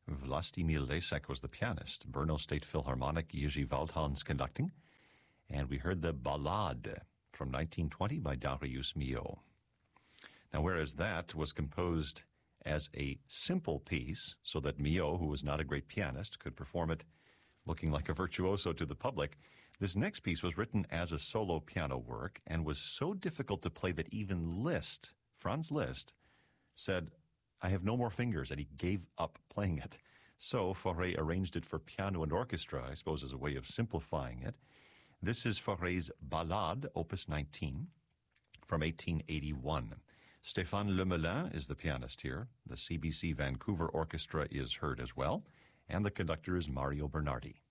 Vlastimil Lesek was the pianist. Brno State Philharmonic, Jiří Waldhans conducting. And we heard the Ballade from 1920 by Darius Milhaud. Now, whereas that was composed as a simple piece so that Milhaud, who was not a great pianist, could perform it looking like a virtuoso to the public, this next piece was written as a solo piano work and was so difficult to play that even Liszt, Franz Liszt, said, "I have no more fingers," and he gave up playing it. So Fauré arranged it for piano and orchestra, I suppose as a way of simplifying it. This is Fauré's Ballade, Opus 19, from 1881. Stéphane Lemelin is the pianist here. The CBC Vancouver Orchestra is heard as well, and the conductor is Mario Bernardi.